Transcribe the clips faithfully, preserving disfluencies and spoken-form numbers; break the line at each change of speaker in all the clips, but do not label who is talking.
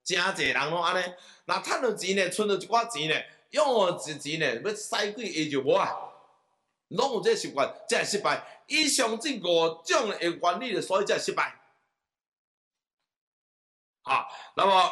真侪人拢安尼，若趁到钱呢，存到一寡钱呢，用一钱呢，要使几下就无啊，拢有这习惯，才会失败。以上这五种的原理，所以才会失败。好，那么，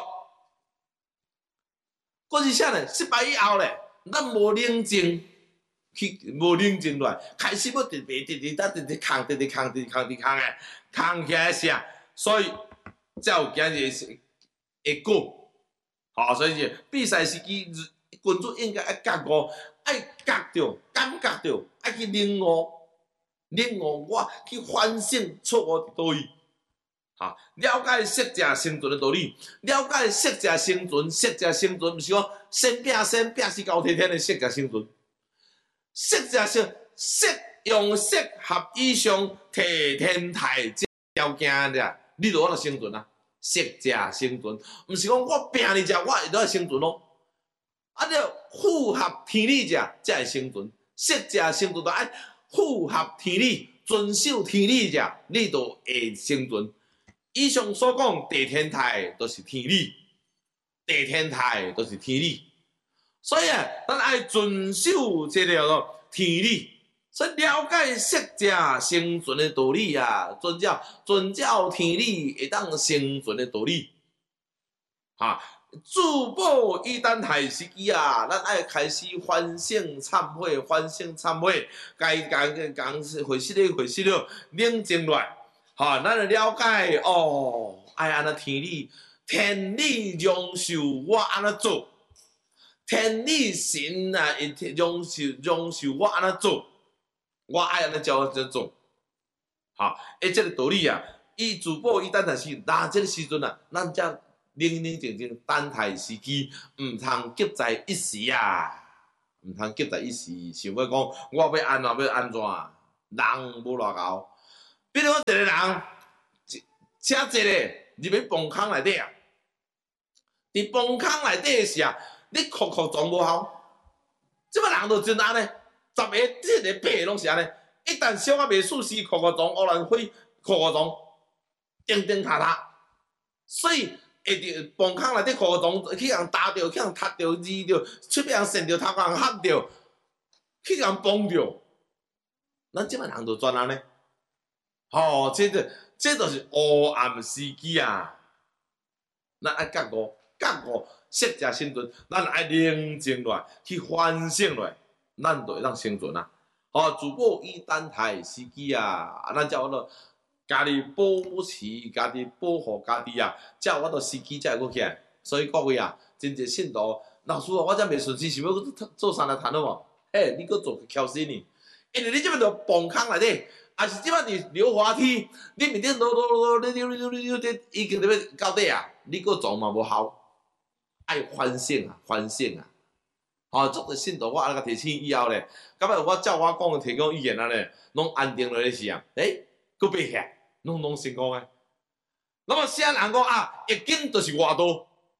过是啥呢？失败以后呢，咱无冷静。去无冷静落来，开始要直直直直直直直扛，直直扛，直直扛，直扛诶，扛起来啥？所以才有今日的果。好，所以是比赛时机，群主应该爱觉悟，爱觉着，感觉着，爱去领悟，领悟我去反省错误伫倒位。哈，了解适者生存的道理，了解适者生存，适者生存，毋是讲先拼先拼死高天天的适者生存。适者生，适用适合以上提天台条件的，你就我就生存啊。适者生存，毋是讲我拼你者，我会得生存咯。啊，你符合天理者才会生存。适者生存就爱符合天理，遵守天理者，你就会生存。以上所讲地天台都是天理，地天台都是天理。所以啊，咱爱遵守这个叫做天理，所以了解适者生存的道理啊，遵照遵照天理会当生存的道理。哈，自保以等待时机啊，咱爱开始反省忏悔，反省忏悔，该讲讲回息咧，回息了，冷静落来。哈，咱就了解哦，爱安那天理，天理容受我安那做。天理神啊，会容受容受我安怎做，我爱安怎教安怎做。好，诶，这个道理啊，以自保以等待时，那这个时阵啊，咱才冷冷静静等待时机，毋通急在一时啊，毋通急在一时，想要讲我要安怎要安怎，人无偌厚。比如讲一个人，请一个入去崩坑内底啊，伫崩坑内底时啊。你哭哭撞无效，即摆人就真安尼，十个七个八个拢是安尼。一旦小可袂输时，哭哭撞，乌兰灰，哭哭撞，叮叮踏踏，所以会伫崩坑内底哭哭撞，去人打着，去人踢着，字着，出边人扇着，头壳人合着，去人崩着。咱即摆人就专安尼，吼，这个这就是黑暗时机啊！咱爱觉悟，觉悟。适者生存，咱爱冷静落来，去反省落来，咱就会当生存啊！吼，自保以等待时机啊！咱才有法度家己保持、家己保护家己啊！才有法度时机才会过起来。所以各位啊，真侪信徒，老师啊，我才袂顺时，想要做三来谈好无？嘿，你搁做翘死呢？因为你即摆着崩坑内底，还是即摆伫溜滑梯，你面顶落落落溜溜溜溜溜，已经要到底啊！你搁撞嘛无效。爱反省啊，反省啊！吼、哦，足个信徒我安尼甲提醒以后咧，感觉我照我讲的提供意见啊咧，拢安定落咧是啊，诶，佫爬起来，拢拢成功诶。那么啥人讲啊？易经就是外道，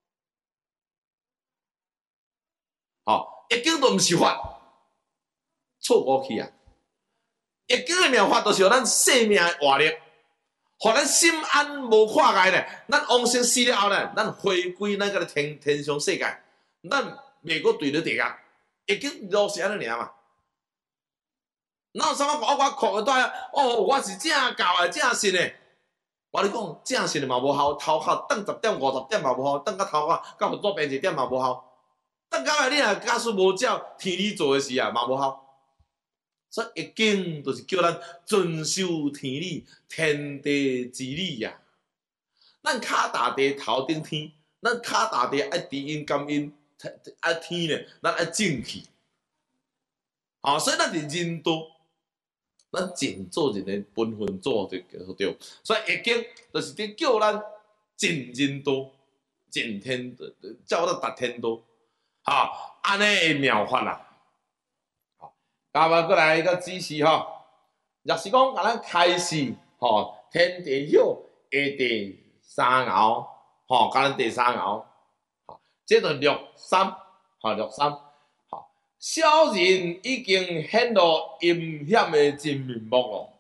吼、哦，易经都毋是法，错误去啊！易经的妙法就是咱生命的活力。互咱心安无跨界咧，咱往生死了后咧，咱回归咱个天天上世界，咱袂阁对咧地下，已经都是安尼尔嘛。哪有啥物我我哭个带啊？哦，我是正教的正信的。我你讲正信的嘛无效，头壳等十点五十点嘛无效，等到头壳到合作变一点嘛无效，等到尾你若假使无照天理做的事啊嘛无效。所以易经就是叫咱遵守天理、天地之理呀、啊。咱脚踏地头顶天，咱脚踏地爱知阴感阴，爱天呢，咱爱正气。好、哦，所以咱是人道，咱尽做人的本分做就对。所以易经就是伫叫咱尽人道、尽天道，叫咱达天道。好、哦，安尼的妙法啦。加完过来个指示吼，若是讲甲咱开始吼，天地晓下第三爻吼，甲咱第三爻，吼，这就六三，吼六三，吼，小人已经显露阴险的真面目咯，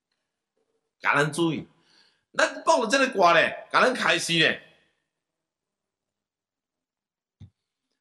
甲咱注意，咱讲到这个卦咧，甲咱开始咧，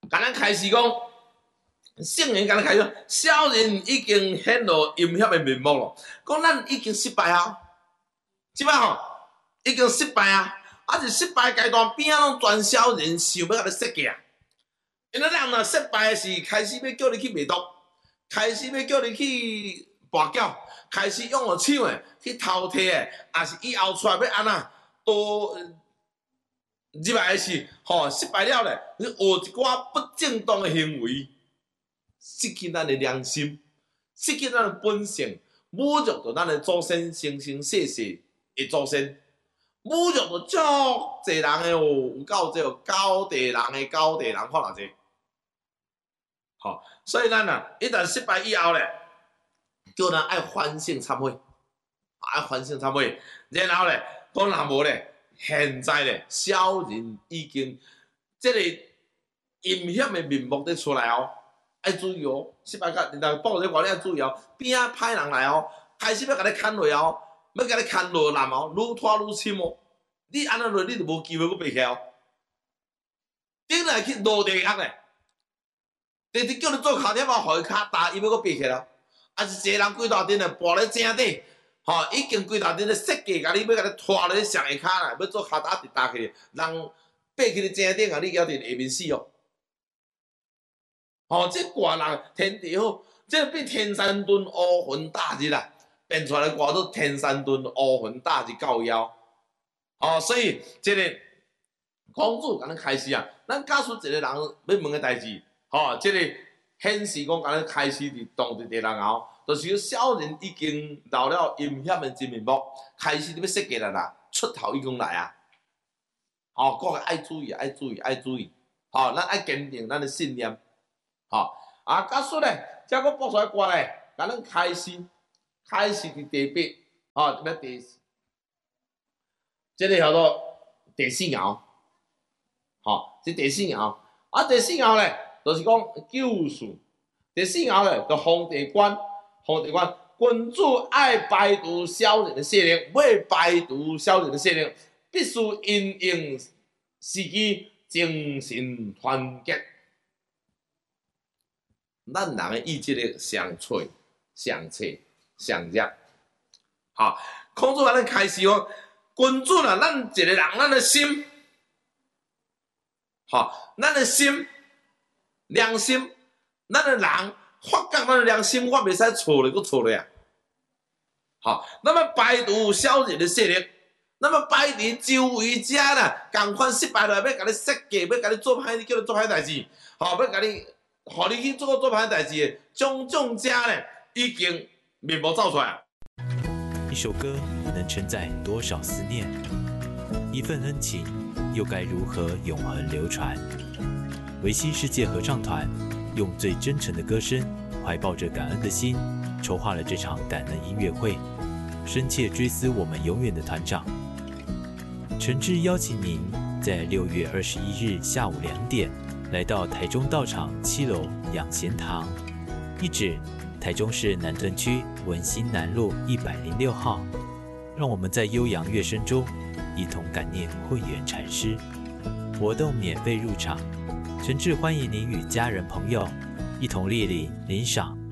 甲咱开始讲，圣言甲咱开始，小人已经显露阴险的面目咯。讲咱已经失败啊，即摆吼已经失败啊，啊是失败阶段边仔拢全小人想要甲你设计啊。因为人若失败是开始要叫你去卖毒，开始要叫你去跋筊，开始用了抢的去偷摕的，也是以后出来要安怎多。入来的是，吼、哦、失败了咧，你学一寡不正当的行为，失去咱的良心，失去咱的本性，侮辱到咱的祖先生生世世的祖先，侮辱到足侪人的哦，有够这高地人的高地人看偌济，吼、哦，所以咱啊，一旦失败以后咧，叫咱爱反省忏悔，爱反省忏悔，然后咧，讲若无咧。现在咧，小人已经即个阴险的面目咧出来哦，爱注意哦。失败甲，但报纸外你爱注意哦，边仔歹人来哦，开始要甲你砍落哦，要甲你砍落南哦，愈拖愈深哦。你安尼落，你就无机会佫爬起哦。顶来去落地壳咧，直直叫你做脚点啊，互伊骹打，伊要佫爬起来。啊是一个人规大阵咧，跋咧正底。吼、哦，已经规大阵咧设计，甲你要甲你拖落去上下骹啦，要做骹打直打起，人爬起你正顶啊，你还伫下面死哦。吼、哦，这怪人天地好，这变天山遁乌魂大日啦，变出来怪做天山遁乌魂大日到夭。哦，所以这个公主甲咱开始啊，咱假使一个人要问个代志，吼、哦，这个显示讲甲咱开始伫当地地人后。就是小人已经露了阴险的真面目，开始要设计啦啦，出头已经来啊！吼、哦，各位爱注意，爱注意，爱注意！吼、哦，咱爱坚定咱的信念。吼、哦，啊，假使咧，再佫播出来歌咧，甲咱开始，开始伫第八，吼、哦，要第，这个叫做第四爻，吼、哦，这第四爻，啊，第四爻咧，就是讲救赎，第四爻咧，就皇帝官。皇帝讲，君主爱排除小人的势力，要排除小人的势力，必须因应时机，精神团结。咱人的意志力上脆、上切、上弱。好，孔子话咱开始哦，君主啊，咱一个人，咱的心，好，咱的心、良心，咱的人。发觉咱的良心，我袂使错咧，佫错咧啊！好，那么排除小人的势力，那么排除周围者啦，共款失败了，要甲你设计，要甲你做歹，叫你做歹代志，好，要甲你，互你去做做歹代志的种种者咧，已经面目走出来。
一首歌能承载多少思念？一份恩情又该如何永恒流传？维新世界合唱团。用最真诚的歌声，怀抱着感恩的心，筹划了这场感恩音乐会，深切追思我们永远的团长。诚挚邀请您在六月二十一日下午两点，来到台中道场七楼养贤堂，地址台中市南屯区文心南路一百零六号。让我们在悠扬乐声中，一同感念慧远禅师。活动免费入场。诚挚欢迎您与家人朋友一同莅临领赏